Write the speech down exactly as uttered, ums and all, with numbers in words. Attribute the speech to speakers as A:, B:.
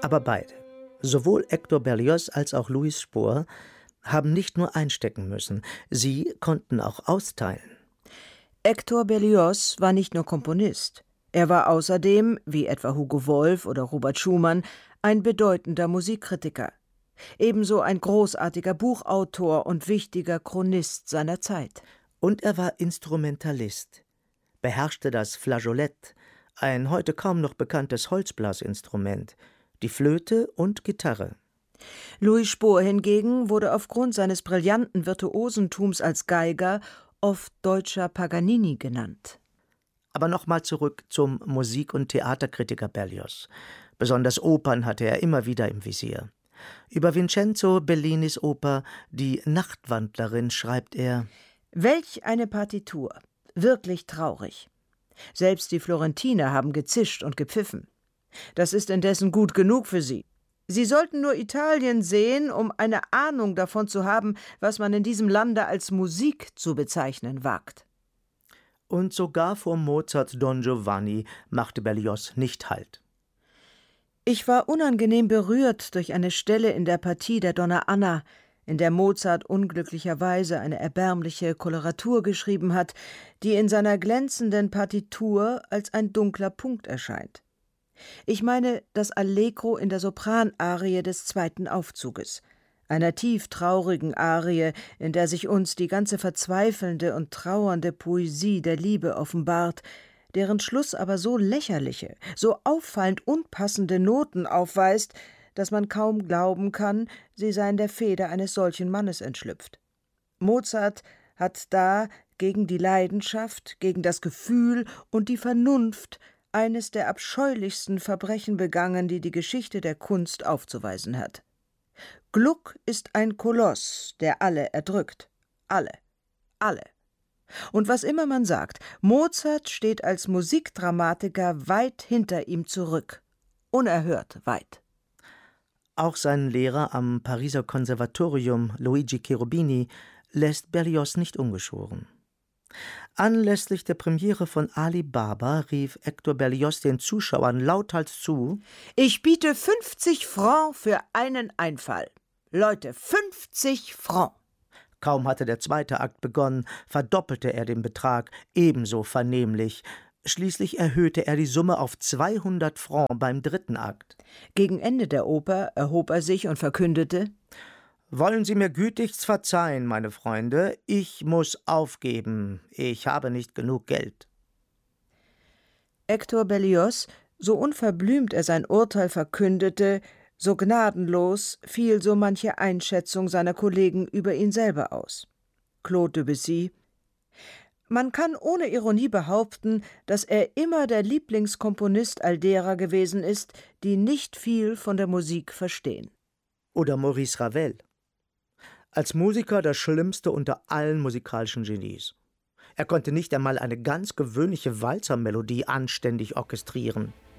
A: Aber beide, sowohl Hector Berlioz als auch Louis Spohr, haben nicht nur einstecken müssen, sie konnten auch austeilen.
B: Hector Berlioz war nicht nur Komponist, er war außerdem, wie etwa Hugo Wolf oder Robert Schumann, ein bedeutender Musikkritiker, ebenso ein großartiger Buchautor und wichtiger Chronist seiner Zeit.
A: Und er war Instrumentalist, beherrschte das Flageolett, ein heute kaum noch bekanntes Holzblasinstrument, die Flöte und Gitarre.
B: Louis Spohr hingegen wurde aufgrund seines brillanten Virtuosentums als Geiger oft deutscher Paganini genannt.
A: Aber nochmal zurück zum Musik- und Theaterkritiker Berlioz. Besonders Opern hatte er immer wieder im Visier. Über Vincenzo Bellinis Oper »Die Nachtwandlerin« schreibt er:
B: »Welch eine Partitur! Wirklich traurig. Selbst die Florentiner haben gezischt und gepfiffen. Das ist indessen gut genug für sie. Sie sollten nur Italien sehen, um eine Ahnung davon zu haben, was man in diesem Lande als Musik zu bezeichnen wagt.«
A: Und sogar vor Mozarts Don Giovanni machte Berlioz nicht Halt.
B: Ich war unangenehm berührt durch eine Stelle in der Partie der Donna Anna, in der Mozart unglücklicherweise eine erbärmliche Koloratur geschrieben hat, die in seiner glänzenden Partitur als ein dunkler Punkt erscheint. Ich meine das Allegro in der Sopranarie des zweiten Aufzuges, einer tief traurigen Arie, in der sich uns die ganze verzweifelnde und trauernde Poesie der Liebe offenbart, deren Schluss aber so lächerliche, so auffallend unpassende Noten aufweist, dass man kaum glauben kann, sie seien der Feder eines solchen Mannes entschlüpft. Mozart hat da gegen die Leidenschaft, gegen das Gefühl und die Vernunft eines der abscheulichsten Verbrechen begangen, die die Geschichte der Kunst aufzuweisen hat. Gluck ist ein Koloss, der alle erdrückt. Alle. Alle. Und was immer man sagt, Mozart steht als Musikdramatiker weit hinter ihm zurück. Unerhört weit.
A: Auch sein Lehrer am Pariser Konservatorium, Luigi Cherubini, lässt Berlioz nicht ungeschoren. Anlässlich der Premiere von Ali Baba rief Hector Berlioz den Zuschauern lauthals zu:
B: »Ich biete fünfzig Francs für einen Einfall. Leute, fünfzig Francs!«
A: Kaum hatte der zweite Akt begonnen, verdoppelte er den Betrag, ebenso vernehmlich. Schließlich erhöhte er die Summe auf zweihundert Francs beim dritten Akt.
B: Gegen Ende der Oper erhob er sich und verkündete:
A: »Wollen Sie mir gütigst verzeihen, meine Freunde, ich muss aufgeben, ich habe nicht genug Geld.«
B: Hector Berlioz, so unverblümt er sein Urteil verkündete, so gnadenlos fiel so manche Einschätzung seiner Kollegen über ihn selber aus. Claude Debussy: »Man kann ohne Ironie behaupten, dass er immer der Lieblingskomponist all derer gewesen ist, die nicht viel von der Musik verstehen.«
A: Oder Maurice Ravel: »Als Musiker das Schlimmste unter allen musikalischen Genies. Er konnte nicht einmal eine ganz gewöhnliche Walzermelodie anständig orchestrieren.«